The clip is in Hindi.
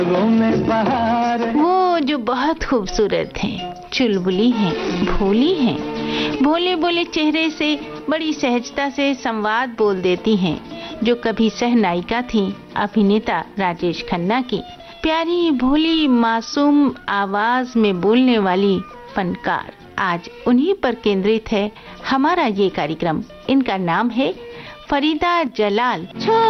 वो जो बहुत खूबसूरत हैं, चुलबुली हैं, भोली हैं, भोले भोले चेहरे से बड़ी सहजता से संवाद बोल देती हैं, जो कभी सहनायिका थी अभिनेता राजेश खन्ना की। प्यारी भोली मासूम आवाज में बोलने वाली फनकार, आज उन्हीं पर केंद्रित है हमारा ये कार्यक्रम। इनका नाम है फरीदा जलाल।